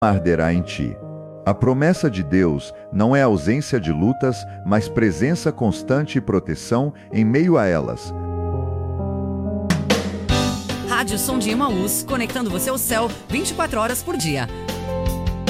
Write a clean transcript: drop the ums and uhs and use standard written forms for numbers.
arderá em ti. A promessa de Deus não é ausência de lutas, mas presença constante e proteção em meio a elas. Rádio Som de Emaús, conectando você ao céu 24 horas por dia.